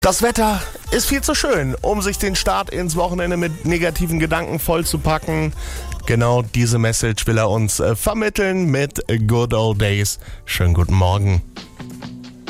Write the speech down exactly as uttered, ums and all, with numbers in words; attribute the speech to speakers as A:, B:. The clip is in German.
A: Das Wetter ist viel zu schön, um sich den Start ins Wochenende mit negativen Gedanken vollzupacken. Genau diese Message will er uns äh, vermitteln mit Good Old Days. Schönen guten Morgen.